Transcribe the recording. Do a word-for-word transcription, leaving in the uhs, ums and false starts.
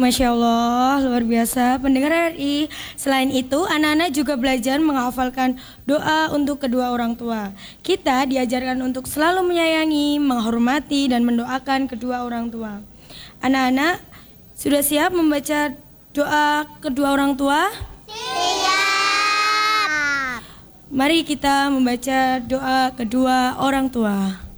Masya Allah, luar biasa pendengar R I. Selain itu, anak-anak juga belajar menghafalkan doa untuk kedua orang tua. Kita diajarkan untuk selalu menyayangi, menghormati, dan mendoakan kedua orang tua. Anak-anak, sudah siap membaca doa kedua orang tua? Siap. Mari kita membaca doa kedua orang tua.